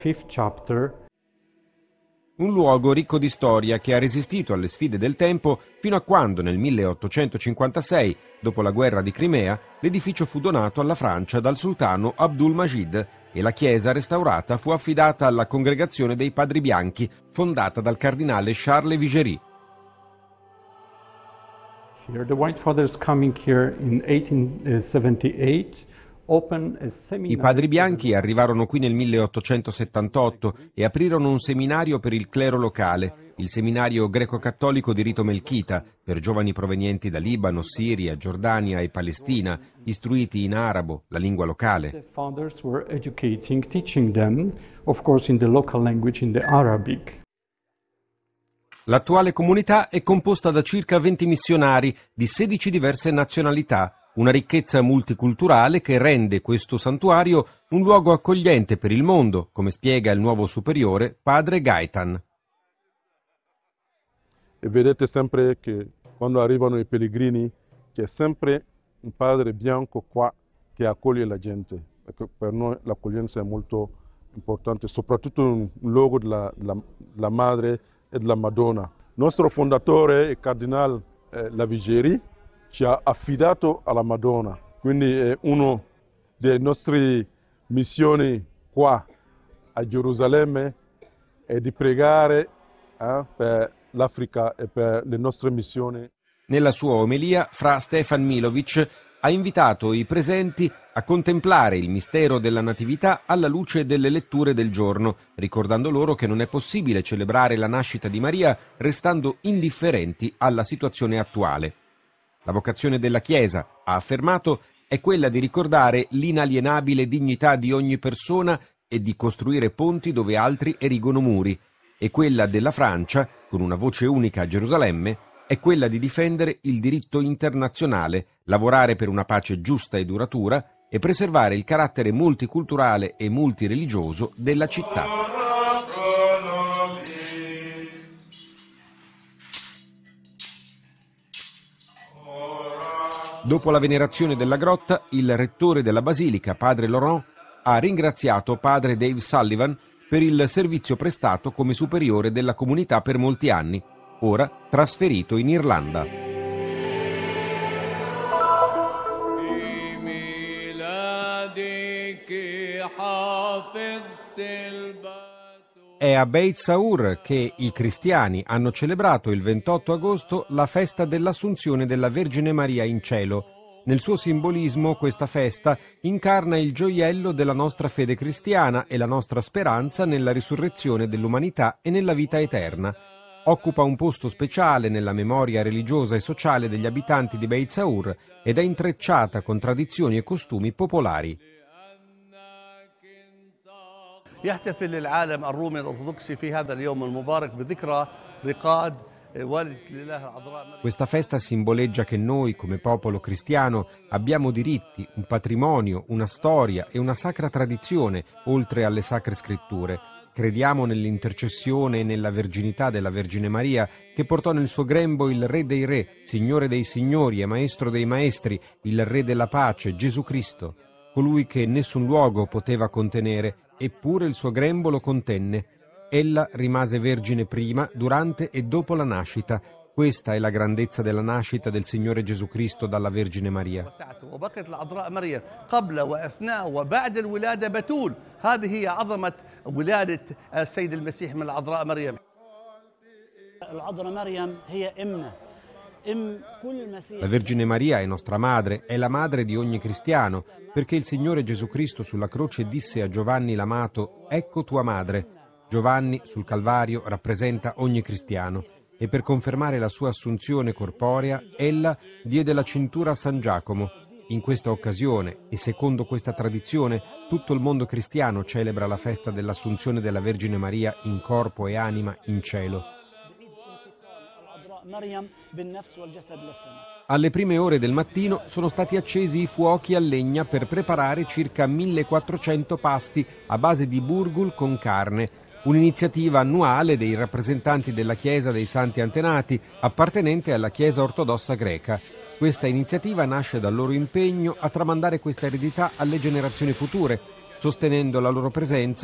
Fifth chapter. Un luogo ricco di storia che ha resistito alle sfide del tempo fino a quando nel 1856, dopo la guerra di Crimea, l'edificio fu donato alla Francia dal sultano Abdul Majid e la chiesa restaurata fu affidata alla Congregazione dei Padri Bianchi, fondata dal cardinale Charles Vigerie. Here, the White Fathers coming here in 1878 opened a seminary. I Padri Bianchi arrivarono qui nel 1878 e aprirono un seminario per il clero locale, il seminario greco-cattolico di rito melchita, per giovani provenienti da Libano, Siria, Giordania e Palestina, istruiti in arabo, la lingua locale. The fathers were educating, teaching them, of course in the local language, in the Arabic. L'attuale comunità è composta da circa 20 missionari di 16 diverse nazionalità, una ricchezza multiculturale che rende questo santuario un luogo accogliente per il mondo, come spiega il nuovo superiore, padre Gaetan. E vedete sempre che quando arrivano i pellegrini c'è sempre un padre bianco qua che accoglie la gente, perché per noi l'accoglienza è molto importante, soprattutto in un luogo della Madre e della Madonna. Il nostro fondatore, il cardinale Vigerie, ci ha affidato alla Madonna, quindi è una delle nostre missioni qua a Gerusalemme è di pregare per l'Africa e per le nostre missioni. Nella sua omelia, fra Stefan Milovic ha invitato i presenti a contemplare il mistero della Natività alla luce delle letture del giorno, ricordando loro che non è possibile celebrare la nascita di Maria restando indifferenti alla situazione attuale. La vocazione della Chiesa, ha affermato, è quella di ricordare l'inalienabile dignità di ogni persona e di costruire ponti dove altri erigono muri, e quella della Francia, con una voce unica a Gerusalemme, è quella di difendere il diritto internazionale, lavorare per una pace giusta e duratura e preservare il carattere multiculturale e multireligioso della città. Dopo la venerazione della grotta, il rettore della basilica, padre Laurent, ha ringraziato padre Dave Sullivan per il servizio prestato come superiore della comunità per molti anni, ora trasferito in Irlanda. È a Beit Saur che i cristiani hanno celebrato il 28 agosto la festa dell'Assunzione della Vergine Maria in cielo. Nel suo simbolismo questa festa incarna il gioiello della nostra fede cristiana e la nostra speranza nella risurrezione dell'umanità e nella vita eterna. Occupa un posto speciale nella memoria religiosa e sociale degli abitanti di Beit Saur ed è intrecciata con tradizioni e costumi popolari. يحتفل العالم الرومي الأرثوذكسي في هذا اليوم المبارك بذكرى رقاد والدة الإله العذراء. Questa festa simboleggia che noi, come popolo cristiano, abbiamo diritti, un patrimonio, una storia e una sacra tradizione, oltre alle sacre scritture. Crediamo nell'intercessione e nella verginità della Vergine Maria, che portò nel suo grembo il Re dei Re, Signore dei Signori e Maestro dei Maestri, il Re della Pace, Gesù Cristo, colui che nessun luogo poteva contenere, eppure il suo grembo lo contenne. Ella rimase vergine prima, durante e dopo la nascita. Questa è la grandezza della nascita del Signore Gesù Cristo dalla Vergine Maria. La Vergine Maria è nostra madre, è la madre di ogni cristiano, perché il Signore Gesù Cristo sulla croce disse a Giovanni l'amato: «Ecco tua madre». Giovanni sul Calvario rappresenta ogni cristiano e per confermare la sua assunzione corporea, ella diede la cintura a San Giacomo. In questa occasione e secondo questa tradizione, tutto il mondo cristiano celebra la festa dell'Assunzione della Vergine Maria in corpo e anima in cielo. Alle prime ore del mattino sono stati accesi i fuochi a legna per preparare circa 1400 pasti a base di burgul con carne, un'iniziativa annuale dei rappresentanti della Chiesa dei Santi Antenati, appartenente alla Chiesa ortodossa greca. Questa iniziativa nasce dal loro impegno a tramandare questa eredità alle generazioni future, sostenendo la loro presenza